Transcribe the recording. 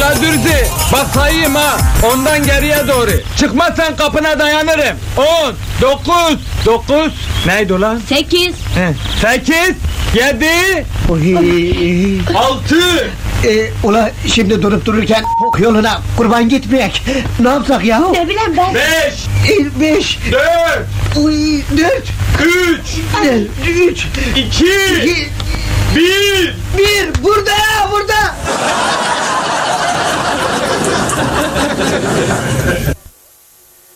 Ula Dürzi, bak sayayım ha, ondan geriye doğru. Çıkmazsan kapına dayanırım. 10, 9, neydi ulan? 8. 8, 7, Uy. 6. Ula şimdi durup dururken ok yoluna kurban gitmeyek. Ne yapsak ya? Ne bileyim ben. 5, 5. 4, Uy 4. 3, 3. 2,